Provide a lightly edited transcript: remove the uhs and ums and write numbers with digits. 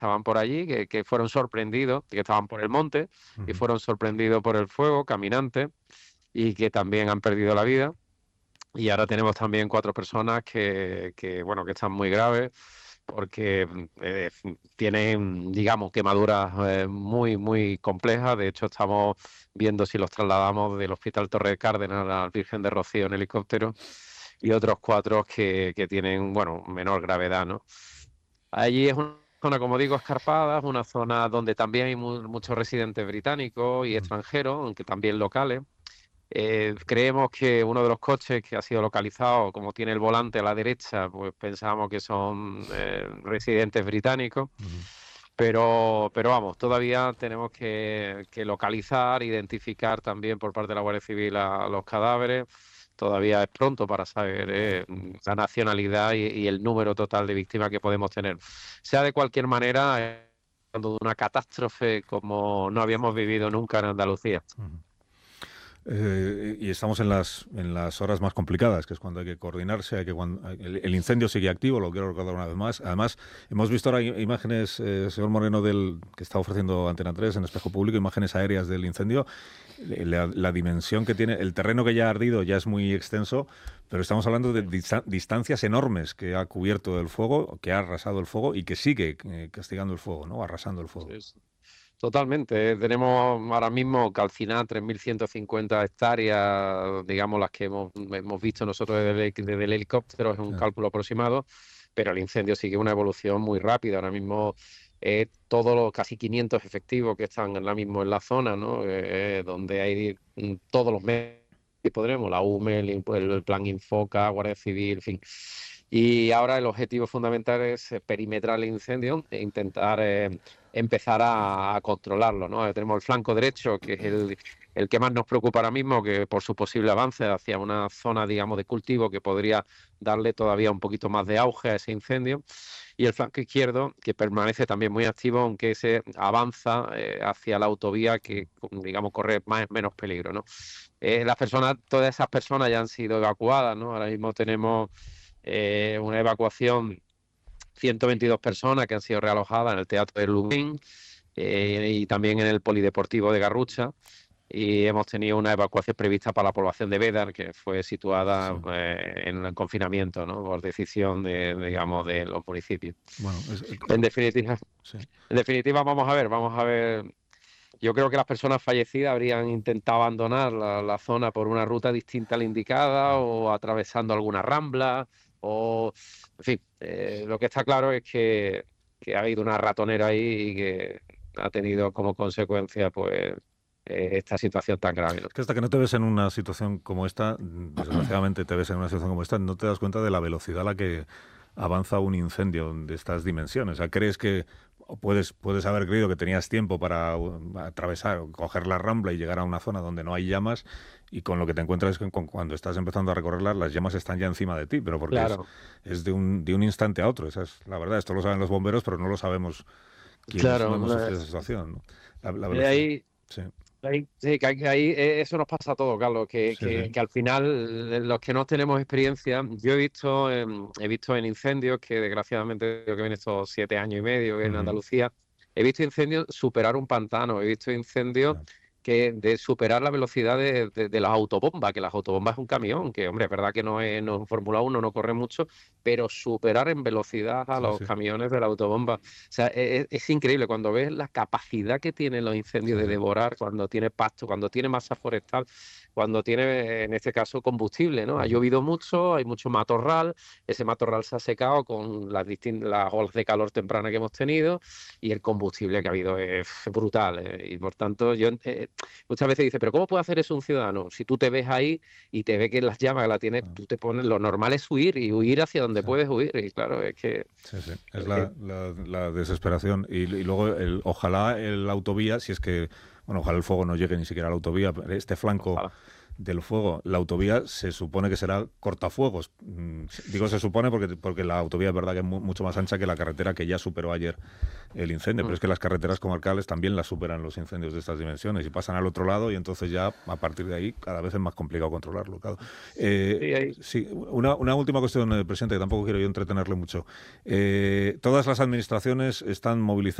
estaban por allí, que fueron sorprendidos, que estaban por el monte, y Ujú. fueron sorprendidos por el fuego, caminantes, y que también han perdido la vida. Y ahora tenemos también 4 personas bueno, que están muy graves porque tienen, digamos, quemaduras muy, muy complejas. De hecho, estamos viendo si los trasladamos del Hospital Torre de Cárdenas al Virgen de Rocío en helicóptero y otros 4 que tienen, bueno, menor gravedad, ¿no? Allí es una zona, como digo, escarpada, es una zona donde también hay muchos residentes británicos y Ujú. extranjeros, aunque también locales. Creemos que uno de los coches que ha sido localizado, como tiene el volante a la derecha, pues pensamos que son residentes británicos, Ujú. pero vamos, todavía tenemos que localizar, identificar también por parte de la Guardia Civil a los cadáveres. Todavía es pronto para saber la nacionalidad y el número total de víctimas que podemos tener. Sea de cualquier manera, hablando de una catástrofe como no habíamos vivido nunca en Andalucía. Ujú. Y estamos en las horas más complicadas, que es cuando hay que coordinarse, el incendio sigue activo, lo quiero recordar una vez más. Además, hemos visto ahora imágenes, señor Moreno, que está ofreciendo Antena 3 en Espejo Público, imágenes aéreas del incendio. La dimensión que tiene, el terreno que ya ha ardido ya es muy extenso, pero estamos hablando de distancias enormes que ha cubierto el fuego, que ha arrasado el fuego y que sigue castigando el fuego, ¿no? Arrasando el fuego. Sí, sí. Totalmente. Tenemos ahora mismo calcinada 3.150 hectáreas, digamos las que hemos visto nosotros desde el helicóptero, es un Sí. cálculo aproximado, pero el incendio sigue una evolución muy rápida. Ahora mismo todos los casi 500 efectivos que están ahora mismo en la zona, ¿no? Donde hay todos los medios que podremos, la UME, el Plan Infoca, Guardia Civil, en fin. Y ahora el objetivo fundamental es perimetrar el incendio e intentar empezar a controlarlo, ¿no? Tenemos el flanco derecho, que es el que más nos preocupa ahora mismo, que por su posible avance hacia una zona, digamos, de cultivo que podría darle todavía un poquito más de auge a ese incendio, y el flanco izquierdo, que permanece también muy activo, aunque se avanza hacia la autovía que, digamos, corre más menos peligro, ¿no? Las personas, todas esas personas ya han sido evacuadas, ¿no? Ahora mismo tenemos una evacuación 122 personas que han sido realojadas en el Teatro de Lublin y también en el Polideportivo de Garrucha. Y hemos tenido una evacuación prevista para la población de Bédar, que fue Sí. situada en el confinamiento, ¿no? Por decisión digamos, de los municipios. Bueno, En definitiva, sí. vamos a ver, vamos a ver. Yo creo que las personas fallecidas habrían intentado abandonar la zona por una ruta distinta a la indicada o atravesando alguna rambla o, en fin, lo que está claro es que ha habido una ratonera ahí y que ha tenido como consecuencia, pues, esta situación tan grave, ¿no? Es que hasta que no te ves en una situación como esta, desgraciadamente te ves en una situación como esta, no te das cuenta de la velocidad a la que avanza un incendio de estas dimensiones. O sea, crees que o puedes haber creído que tenías tiempo para atravesar o coger la rambla y llegar a una zona donde no hay llamas y con lo que te encuentras es que cuando estás empezando a recorrerlas, las llamas están ya encima de ti, pero porque Claro, es de un instante a otro. Esa es la verdad. Esto lo saben los bomberos, pero no lo sabemos quienes no claro. hemos sufrido esa situación, ¿no? La velocidad. Ahí, Sí, sí, que ahí eso nos pasa a todos, Carlos, sí, sí. que al final los que no tenemos experiencia, yo he visto en incendios, que desgraciadamente creo que viene estos 7 años y medio en Ujú. Andalucía, he visto incendios superar un pantano, he visto incendios Ya. que de superar la velocidad de las autobombas, que las autobombas es un camión, que hombre, es verdad que no en Fórmula 1 no corre mucho, pero superar en velocidad a Sí, los sí, camiones de la autobomba. O sea, es increíble cuando ves la capacidad que tienen los sí, incendios de sí. devorar, cuando tiene pasto, cuando tiene masa forestal, cuando tiene, en este caso, combustible, ¿no? Ha Ujú. llovido mucho, hay mucho matorral, ese matorral se ha secado con las olas de calor temprana que hemos tenido y el combustible que ha habido es brutal. Y por tanto, muchas veces dice, pero ¿cómo puede hacer eso un ciudadano? Si tú te ves ahí y te ves que las llamas que la tienes, Ah, tú te pones, lo normal es huir y huir hacia donde sí, puedes huir. Y claro, es que sí, sí. Es eh, la desesperación. Y luego, ojalá el autovía, si es que, bueno, ojalá el fuego no llegue ni siquiera a la autovía, este flanco ojalá. del fuego. La autovía se supone que será cortafuegos. Digo se supone porque la autovía es verdad que es mucho más ancha que la carretera que ya superó ayer el incendio, pero es que las carreteras comarcales también las superan los incendios de estas dimensiones y pasan al otro lado y entonces ya a partir de ahí cada vez es más complicado controlarlo. Claro. Sí, una última cuestión, presidente, que tampoco quiero yo entretenerle mucho. Todas las administraciones están movilizadas